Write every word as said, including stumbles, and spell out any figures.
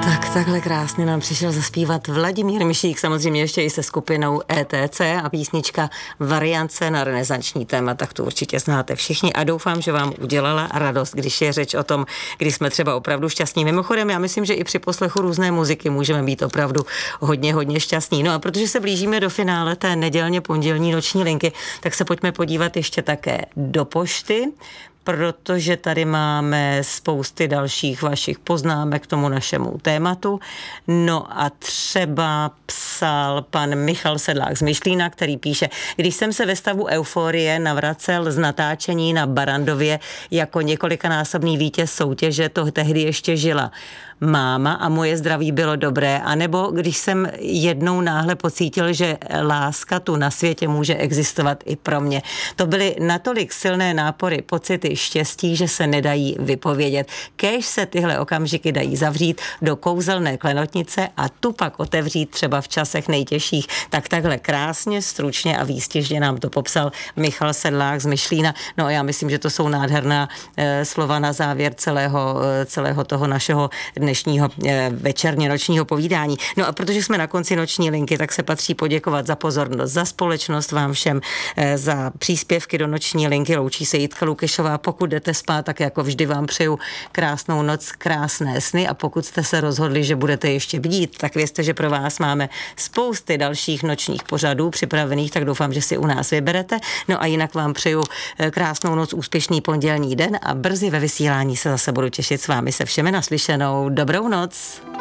Tak takhle krásně nám přišel zaspívat Vladimír Mišík, samozřejmě ještě i se skupinou E T C a písnička Variance na renesanční téma, tak to určitě znáte všichni a doufám, že vám udělala radost, když je řeč o tom, když jsme třeba opravdu šťastní. Mimochodem, já myslím, že i při poslechu různé muziky můžeme být opravdu hodně, hodně šťastní. No a protože se blížíme do finále té nedělně pondělní noční linky, tak se pojďme podívat ještě také do pošty, protože tady máme spousty dalších vašich poznámek k tomu našemu tématu. No a třeba psal pan Michal Sedlák z Myšlína, který píše: když jsem se ve stavu euforie navracel z natáčení na Barandově jako několikanásobný vítěz soutěže, to tehdy ještě žila máma a moje zdraví bylo dobré, anebo když jsem jednou náhle pocítil, že láska tu na světě může existovat i pro mě. To byly natolik silné nápory, pocity štěstí, že se nedají vypovědět. Kéž se tyhle okamžiky dají zavřít do kouzelné klenotnice a tu pak otevřít třeba v časech nejtěžších. Tak takhle krásně, stručně a výstižně nám to popsal Michal Sedlák z Myšlína. No a já myslím, že to jsou nádherná e, slova na závěr celého, e, celého toho našeho dnešního e, večerně nočního povídání. No a protože jsme na konci noční linky, tak se patří poděkovat za pozornost, za společnost vám všem, e, za příspěvky do noční linky. Loučí se Jitka Lukešová. Pokud jdete spát, tak jako vždy vám přeju krásnou noc, krásné sny a pokud jste se rozhodli, že budete ještě bdít, tak vězte, že pro vás máme spousty dalších nočních pořadů připravených, tak doufám, že si u nás vyberete. No a jinak vám přeju krásnou noc, úspěšný pondělní den a brzy ve vysílání se zase budu těšit s vámi se všemi naslyšenou. Dobrou noc.